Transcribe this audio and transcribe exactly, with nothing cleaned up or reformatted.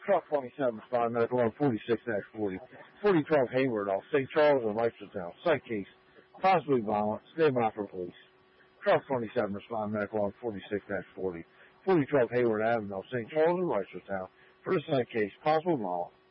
Truck twenty-seven, respond medical on forty-six dash forty. forty twelve Hayward off Saint Charles and Reisterstown. Site case, possibly violent. Stand by for police. Truck twenty-seven, respond medical on forty-six dash forty. forty twelve Hayward Avenue, Saint Charles and Reisterstown. For the site case, possible violent.